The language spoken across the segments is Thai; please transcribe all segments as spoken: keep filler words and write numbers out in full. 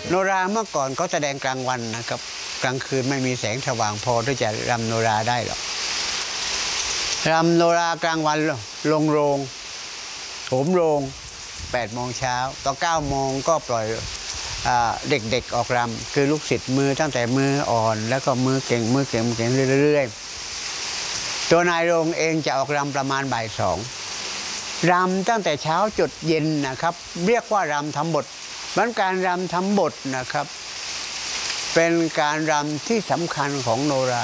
โนราเมื่อก่อนเขาแสดงกลางวันนะครับกลางคืนไม่มีแสงสว่างพอที่จะรำโนราได้หรอกรำโนรากลางวันลงโรงโถมโรงแปดโมงเช้าต่อเก้าโมงก็ปล่อยเด็กๆออกรำคือลูกศิษย์มือตั้งแต่มืออ่อนแล้วก็มือเก่งมือเก่งมือเก่งเรื่อยๆตัวนายโรงเองจะออกรำประมาณบ่ายสองรำตั้งแต่เช้าจดเย็นนะครับเรียกว่ารำทำบทมันการรำทำบทนะครับเป็นการรำที่สำคัญของโนรา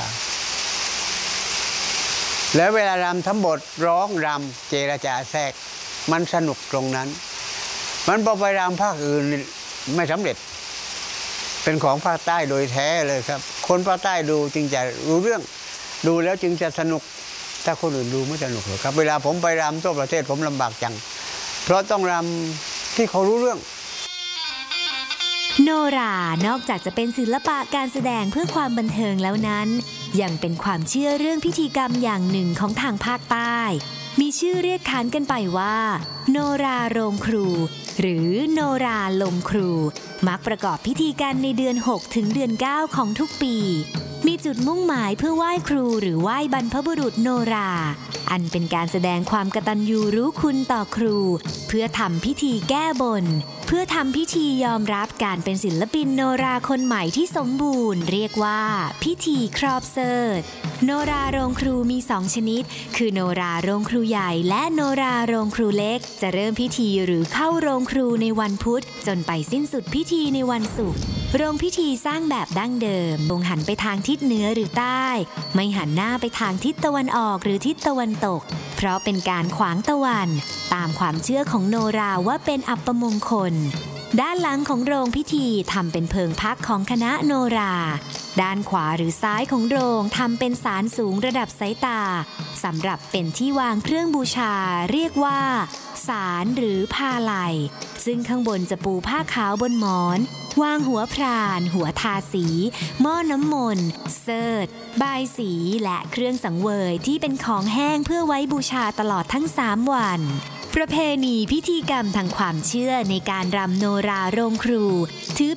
แล้วเวลารำทำบทร้องรำเจรจาแทรกมันสนุกตรงนั้นมันพอไปรำภาคอื่นไม่สำเร็จเป็นของภาคใต้โดยแท้เลยครับคนภาคใต้ดูจึงจะรู้เรื่องดูแล้วจึงจะสนุกถ้าคนอื่นดูไม่สนุกหรอกครับเวลาผมไปรำทั่วประเทศผมลำบากจังเพราะต้องรำที่เขารู้เรื่องโนรานอกจากจะเป็นศิลปะการแสดงเพื่อความบันเทิงแล้วนั้นยังเป็นความเชื่อเรื่องพิธีกรรมอย่างหนึ่งของทางภาคใต้มีชื่อเรียกขานกันไปว่าโนราโรงครูหรือโนราลงครูมักประกอบพิธีการในเดือนหกถึงเดือนเก้าของทุกปีมีจุดมุ่งหมายเพื่อไหว้ครูหรือไหว้บรรพบุรุษโนราอันเป็นการแสดงความกตัญญูรู้คุณต่อครูเพื่อทำพิธีแก้บนเพื่อทำพิธียอมรับการเป็นศิลปินโนราคนใหม่ที่สมบูรณ์เรียกว่าพิธีครอบเสิร์ธโนราโรงครูมีสองชนิดคือโนราโรงครูใหญ่และโนราโรงครูเล็กจะเริ่มพิธีหรือเข้าโรงครูในวันพุธจนไปสิ้นสุดพิธีในวันศุกร์โรงพิธีสร้างแบบดั้งเดิมลงหันไปทางทิศเหนือหรือใต้ไม่หันหน้าไปทางทิศตะวันออกหรือทิศตะวันตกเพราะเป็นการขวางตะวันตามความเชื่อของโนราว่าเป็นอัปมงคลด้านหลังของโรงพิธีทำเป็นเพิงพักของคณะโนราด้านขวาหรือซ้ายของโรงทำเป็นศาลสูงระดับสายตาสำหรับเป็นที่วางเครื่องบูชาเรียกว่าศาลหรือพาลัยซึ่งข้างบนจะปูผ้าขาวบนหมอนวางหัวพรานหัวทาสีหม้อน้ำมนต์เสิร์ธบายสีและเครื่องสังเวยที่เป็นของแห้งเพื่อไว้บูชาตลอดทั้งสามวันประเพณีพิธีกรรมทางความเชื่อในการรำโนราโรงครูถือ